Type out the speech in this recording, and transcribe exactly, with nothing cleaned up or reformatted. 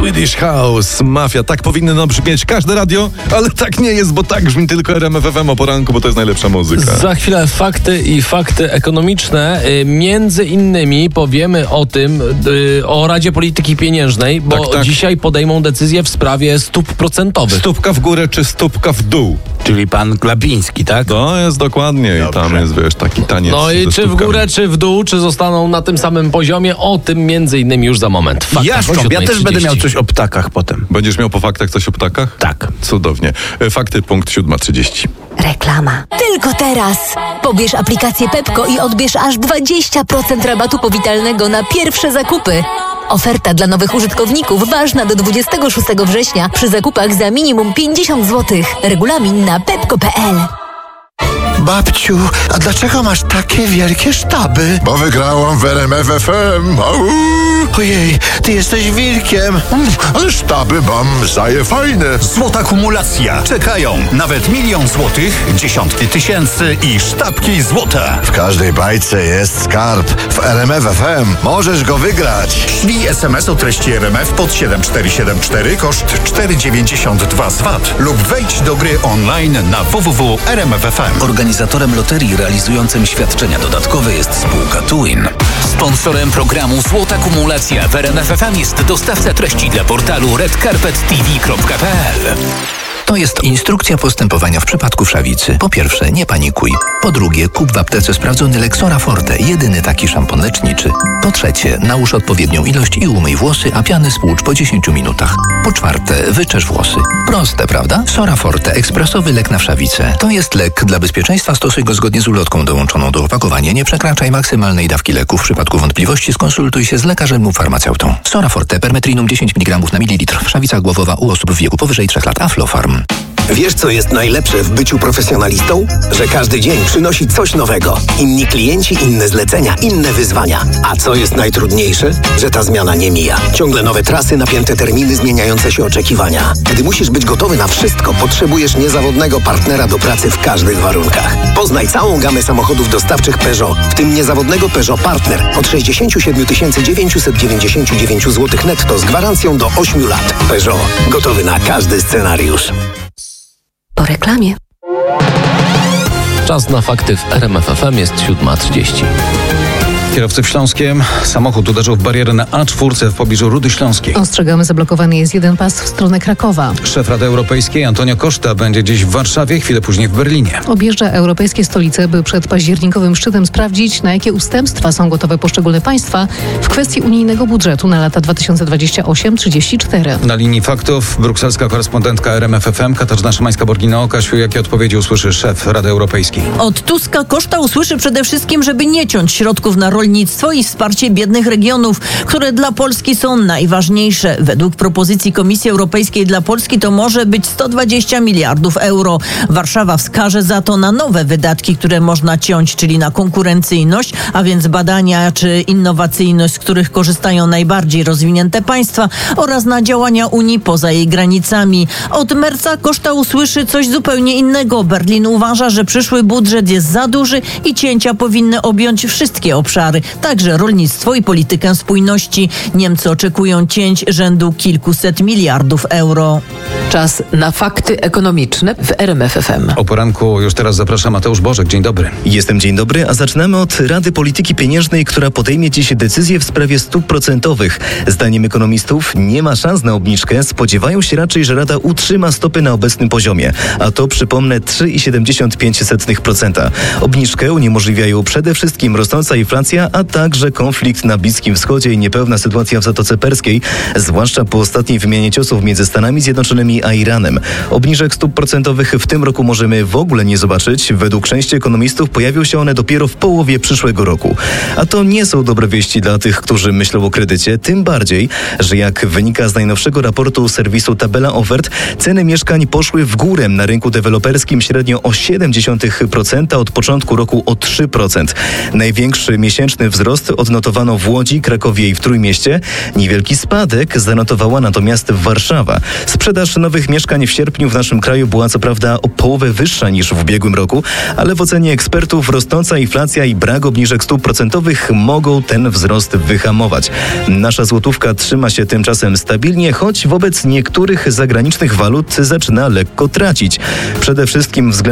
Swedish House, Mafia. Tak powinno nam brzmieć każde radio, ale tak nie jest, bo tak brzmi tylko R M F F M o poranku, bo to jest najlepsza muzyka. Za chwilę fakty i fakty ekonomiczne. Między innymi powiemy o tym, o Radzie Polityki Pieniężnej, bo tak, tak. dzisiaj podejmą decyzję w sprawie stóp procentowych. Stópka w górę czy stópka w dół? Czyli pan Glapiński, tak? To jest dokładnie. I tam jest, wiesz, taki taniec. No i czy stópkami. w górę, czy w dół, czy zostaną na tym samym poziomie? O tym między innymi już za moment. Faktach Jaszcząb, ja też będę miał trzydzieści. coś o ptakach potem. Będziesz miał po faktach coś o ptakach? Tak. Cudownie. Fakty, punkt siódma trzydzieści. Reklama. Tylko teraz. Pobierz aplikację Pepko i odbierz aż dwadzieścia procent rabatu powitalnego na pierwsze zakupy. Oferta dla nowych użytkowników ważna do dwudziestego szóstego września przy zakupach za minimum pięćdziesiąt złotych. Regulamin na pepko kropka p l. Babciu, a dlaczego masz takie wielkie sztaby? Bo wygrałam w R M F F M. Au. Ojej, ty jesteś wilkiem. Mm, ale sztaby mam zaje fajne. Złota kumulacja. Czekają nawet milion złotych, dziesiątki tysięcy i sztabki złota. W każdej bajce jest skarb. W R M F F M możesz go wygrać. Ślij es em es o treści R M F pod siedem cztery siedem cztery, koszt cztery dziewięćdziesiąt dwa z V A T lub wejdź do gry online na w w w kropka r m f f m. Organizatorem loterii realizującym świadczenia dodatkowe jest spółka Twin. Sponsorem programu Złota Kumulacja w R M F F M jest dostawca treści dla portalu red carpet t v kropka p l. To jest instrukcja postępowania w przypadku wszawicy. Po pierwsze, nie panikuj. Po drugie, kup w aptece sprawdzony Lexora Forte, jedyny taki szampon leczniczy. Po trzecie, nałóż odpowiednią ilość i umyj włosy, a piany spłucz po dziesięciu minutach. Po czwarte, wyczesz włosy. Proste, prawda? Sora Forte, ekspresowy lek na wszawicę. To jest lek. Dla bezpieczeństwa stosuj go zgodnie z ulotką dołączoną do opakowania. Nie przekraczaj maksymalnej dawki leku. W przypadku wątpliwości skonsultuj się z lekarzem lub farmaceutą. Sora Forte, permetrinum dziesięć miligramów na mililitr. Wszawica głowowa u osób w wieku powyżej trzech lat. Aflofarm. Wiesz, co jest najlepsze w byciu profesjonalistą? Że każdy dzień przynosi coś nowego. Inni klienci, inne zlecenia, inne wyzwania. A co jest najtrudniejsze? Że ta zmiana nie mija. Ciągle nowe trasy, napięte terminy, zmieniające się oczekiwania. Gdy musisz być gotowy na wszystko, potrzebujesz niezawodnego partnera do pracy w każdych warunkach. Poznaj całą gamę samochodów dostawczych Peugeot, w tym niezawodnego Peugeot Partner od sześćdziesiąt siedem tysięcy dziewięćset dziewięćdziesiąt dziewięć złotych netto z gwarancją do ośmiu lat. Peugeot. Gotowy na każdy scenariusz. Po reklamie. Czas na fakty w R M F F M jest siódma trzydzieści. Kierowcy w Śląskiem. Samochód uderzył w barierę na A cztery w pobliżu Rudy Śląskiej. Ostrzegamy, zablokowany jest jeden pas w stronę Krakowa. Szef Rady Europejskiej Antonio Costa będzie dziś w Warszawie, chwilę później w Berlinie. Objeżdża europejskie stolice, by przed październikowym szczytem sprawdzić, na jakie ustępstwa są gotowe poszczególne państwa w kwestii unijnego budżetu na lata dwa tysiące dwudziesty ósmy do trzydziestego czwartego. Na linii faktów brukselska korespondentka R M F F M Katarzyna Szymańska-Borgino. Kasiu, jakie odpowiedzi usłyszy szef Rady Europejskiej? Od Tuska Costa usłyszy przede wszystkim, żeby nie ciąć środków na rolnictwo i wsparcie biednych regionów, które dla Polski są najważniejsze. Według propozycji Komisji Europejskiej dla Polski to może być sto dwadzieścia miliardów euro. Warszawa wskaże za to na nowe wydatki, które można ciąć, czyli na konkurencyjność, a więc badania czy innowacyjność, z których korzystają najbardziej rozwinięte państwa, oraz na działania Unii poza jej granicami. Od Merca Costa usłyszy coś zupełnie innego. Berlin uważa, że przyszły budżet jest za duży i cięcia powinny objąć wszystkie obszary, także rolnictwo i politykę spójności. Niemcy oczekują cięć rzędu kilkuset miliardów euro. Czas na fakty ekonomiczne w R M F F M. O poranku już teraz zapraszam Mateusz Bożek. Dzień dobry. Jestem, dzień dobry, a zaczynamy od Rady Polityki Pieniężnej, która podejmie dziś decyzję w sprawie stóp procentowych. Zdaniem ekonomistów nie ma szans na obniżkę. Spodziewają się raczej, że Rada utrzyma stopy na obecnym poziomie, a to, przypomnę, trzy przecinek siedemdziesiąt pięć procent. Obniżkę uniemożliwiają przede wszystkim rosnąca inflacja, a także konflikt na Bliskim Wschodzie i niepewna sytuacja w Zatoce Perskiej, zwłaszcza po ostatniej wymianie ciosów między Stanami Zjednoczonymi a Iranem. Obniżek stóp procentowych w tym roku możemy w ogóle nie zobaczyć. Według części ekonomistów pojawią się one dopiero w połowie przyszłego roku. A to nie są dobre wieści dla tych, którzy myślą o kredycie, tym bardziej, że jak wynika z najnowszego raportu serwisu Tabela Ofert, ceny mieszkań poszły w górę na rynku deweloperskim średnio o zero przecinek siedem procent, od początku roku o trzy procent. Największy miesięczny wzrost odnotowano w Łodzi, Krakowie i w Trójmieście. Niewielki spadek zanotowała natomiast Warszawa. Sprzedaż nowych mieszkań w sierpniu w naszym kraju była co prawda o połowę wyższa niż w ubiegłym roku, ale w ocenie ekspertów rosnąca inflacja i brak obniżek stóp procentowych mogą ten wzrost wyhamować. Nasza złotówka trzyma się tymczasem stabilnie, choć wobec niektórych zagranicznych walut zaczyna lekko tracić. Przede wszystkim względem